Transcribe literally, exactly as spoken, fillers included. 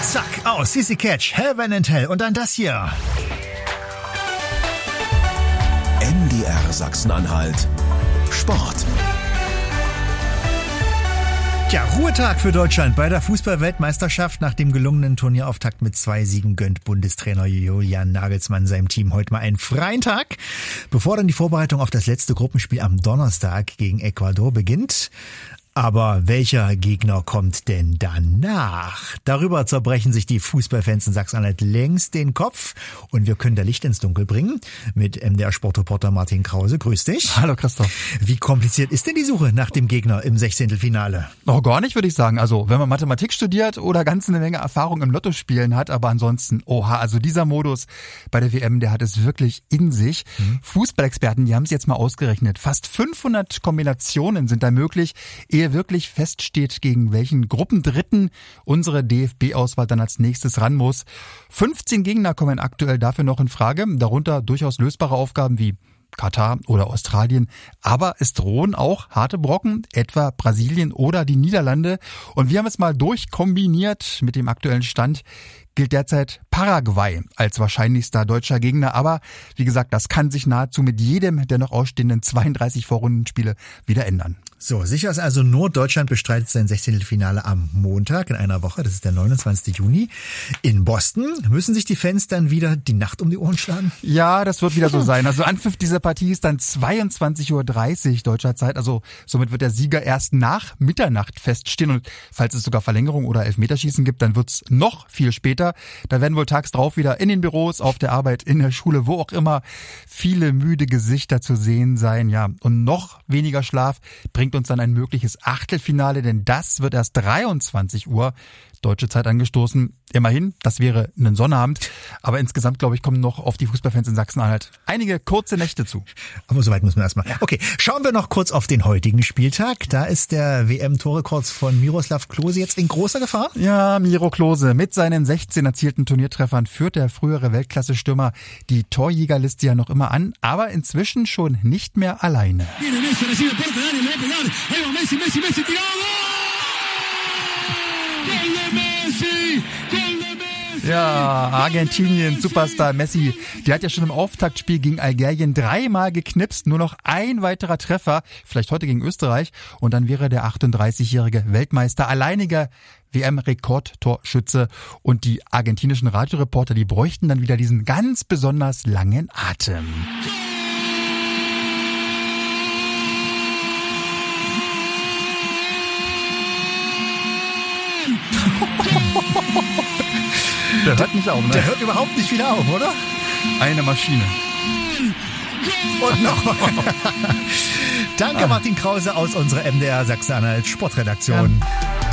Zack, aus, Sissy Catch, Heaven and Hell und dann das hier. M D R Sachsen-Anhalt Sport. Ja, Ruhetag für Deutschland bei der Fußball-Weltmeisterschaft. Nach dem gelungenen Turnierauftakt mit zwei Siegen gönnt Bundestrainer Julian Nagelsmann seinem Team heute mal einen freien Tag, bevor dann die Vorbereitung auf das letzte Gruppenspiel am Donnerstag gegen Ecuador beginnt. Aber welcher Gegner kommt denn danach? Darüber zerbrechen sich die Fußballfans in Sachsen-Anhalt längst den Kopf und wir können da Licht ins Dunkel bringen mit M D R-Sportreporter Martin Krause. Grüß dich. Hallo Christoph. Wie kompliziert ist denn die Suche nach dem Gegner im Sechzehntelfinale? Oh, gar nicht, würde ich sagen. Also, wenn man Mathematik studiert oder ganz eine Menge Erfahrung im Lottospielen hat, aber ansonsten, oha, also dieser Modus bei der W M, der hat es wirklich in sich. Mhm. Fußballexperten, die haben es jetzt mal ausgerechnet. Fast fünfhundert Kombinationen sind da möglich, ehe wirklich feststeht, gegen welchen Gruppendritten unsere D F B-Auswahl dann als nächstes ran muss. fünfzehn Gegner kommen aktuell dafür noch in Frage, darunter durchaus lösbare Aufgaben wie Katar oder Australien, aber es drohen auch harte Brocken, etwa Brasilien oder die Niederlande. Und wir haben es mal durchkombiniert mit dem aktuellen Stand. Gilt derzeit Paraguay als wahrscheinlichster deutscher Gegner. Aber wie gesagt, das kann sich nahezu mit jedem der noch ausstehenden zweiunddreißig Vorrundenspiele wieder ändern. So, sicher ist also nur, Deutschland bestreitet sein Sechzehntelfinale am Montag in einer Woche. Das ist der neunundzwanzigste Juni. In Boston müssen sich die Fans dann wieder die Nacht um die Ohren schlagen? Ja, das wird wieder so sein. Also Anpfiff dieser Partie ist dann zweiundzwanzig Uhr dreißig deutscher Zeit. Also somit wird der Sieger erst nach Mitternacht feststehen. Und falls es sogar Verlängerung oder Elfmeterschießen gibt, dann wird's noch viel später. Da werden wohl tags drauf wieder in den Büros, auf der Arbeit, in der Schule, wo auch immer, viele müde Gesichter zu sehen sein. Ja, und noch weniger Schlaf bringt uns dann ein mögliches Achtelfinale, denn das wird erst dreiundzwanzig Uhr deutsche Zeit angestoßen. Immerhin, das wäre ein Sonnabend. Aber insgesamt, glaube ich, kommen noch auf die Fußballfans in Sachsen-Anhalt einige kurze Nächte zu. Aber soweit müssen wir erstmal. Okay, schauen wir noch kurz auf den heutigen Spieltag. Da ist der W M-Torrekord von Miroslav Klose jetzt in großer Gefahr. Ja, Miro Klose mit seinen sechzehn erzielten Turniertreffern führt der frühere Weltklasse-Stürmer die Torjägerliste ja noch immer an, aber inzwischen schon nicht mehr alleine. Ja, Argentinien, Superstar Messi, der hat ja schon im Auftaktspiel gegen Algerien dreimal geknipst, nur noch ein weiterer Treffer, vielleicht heute gegen Österreich, und dann wäre der achtunddreißigjährige Weltmeister alleiniger W M-Rekordtorschütze, und die argentinischen Radioreporter, die bräuchten dann wieder diesen ganz besonders langen Atem. Der hört nicht auf, ne? Der hört überhaupt nicht wieder auf, oder? Eine Maschine. Und noch. Danke, Martin Krause aus unserer M D R Sachsen-Anhalt Sportredaktion. Ja.